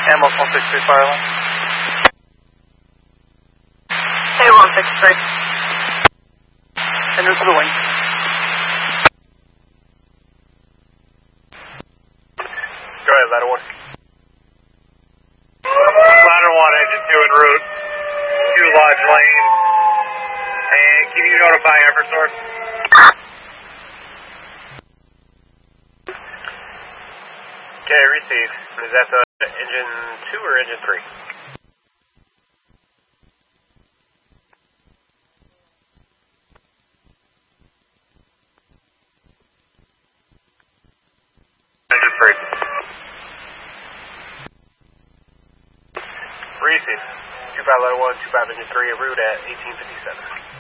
Ambulance 163 fire line. Hey, 163. Enter to the wing. Go ahead, ladder 1. Ladder 1, engine 2 en route. 2 Lodge Lane. And can you notify effort source? Okay, receive. Is that the engine 2 or engine 3? Engine 3. Receive. 25 ladder 1, 25 engine 3 en route at 1857.